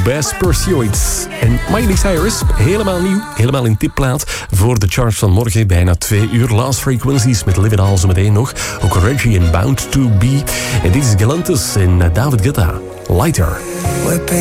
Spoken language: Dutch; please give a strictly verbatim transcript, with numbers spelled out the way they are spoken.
Best Pursuit. En Miley Cyrus, helemaal nieuw, helemaal in tipplaat voor de charts van morgen, bijna twee uur. Last Frequencies met Live It All zo meteen nog. Ook Reggie en Bound to Be. En dit is Galantis en David Guetta. Lighter.